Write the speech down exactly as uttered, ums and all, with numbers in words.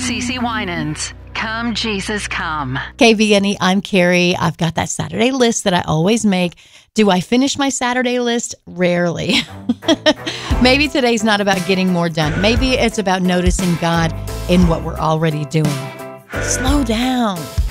CeCe Winans. Come, Jesus, come. K B N E, I'm Carrie. I've got that Saturday list that I always make. Do I finish my Saturday list? Rarely. Maybe today's not about getting more done. Maybe it's about noticing God in what we're already doing. Slow down.